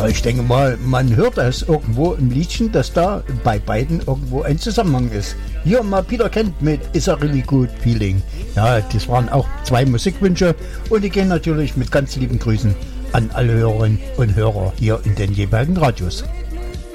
ich denke mal, man hört das irgendwo im Liedchen, dass da bei beiden irgendwo ein Zusammenhang ist. Hier mal Peter Kent mit Is a Really Good Feeling. Ja, das waren auch 2 Musikwünsche und die gehen natürlich mit ganz lieben Grüßen an alle Hörerinnen und Hörer hier in den jeweiligen Radios.